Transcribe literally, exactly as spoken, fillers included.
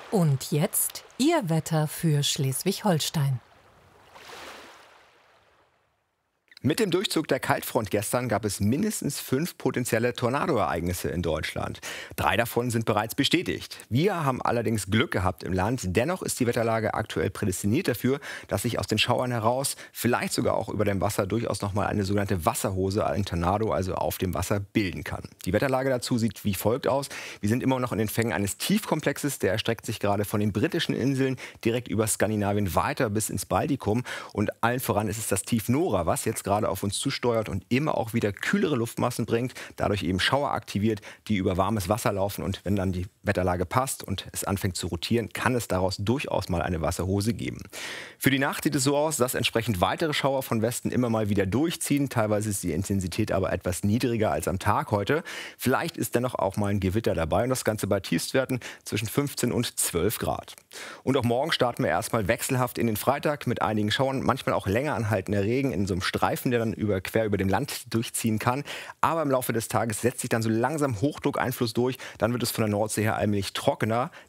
Und jetzt Ihr Wetter für Schleswig-Holstein. Mit dem Durchzug der Kaltfront gestern gab es mindestens fünf potenzielle Tornadoereignisse in Deutschland. Drei davon sind bereits bestätigt. Wir haben allerdings Glück gehabt im Land. Dennoch ist die Wetterlage aktuell prädestiniert dafür, dass sich aus den Schauern heraus, vielleicht sogar auch über dem Wasser, durchaus nochmal eine sogenannte Wasserhose, ein Tornado, also auf dem Wasser, bilden kann. Die Wetterlage dazu sieht wie folgt aus. Wir sind immer noch in den Fängen eines Tiefkomplexes. Der erstreckt sich gerade von den britischen Inseln direkt über Skandinavien weiter bis ins Baltikum. Und allen voran ist es das Tief Nora, was jetzt gerade auf uns zusteuert und immer auch wieder kühlere Luftmassen bringt, dadurch eben Schauer aktiviert, die über warmes Wasser laufen, und wenn dann die Wetterlage passt und es anfängt zu rotieren, kann es daraus durchaus mal eine Wasserhose geben. Für die Nacht sieht es so aus, dass entsprechend weitere Schauer von Westen immer mal wieder durchziehen. Teilweise ist die Intensität aber etwas niedriger als am Tag heute. Vielleicht ist dennoch auch mal ein Gewitter dabei, und das Ganze bei Tiefstwerten zwischen fünfzehn und zwölf Grad. Und auch morgen starten wir erstmal wechselhaft in den Freitag mit einigen Schauern, manchmal auch länger anhaltender Regen in so einem Streifen, der dann über, quer über dem Land durchziehen kann. Aber im Laufe des Tages setzt sich dann so langsam Hochdruckeinfluss durch. Dann wird es von der Nordsee her allmählich trockener.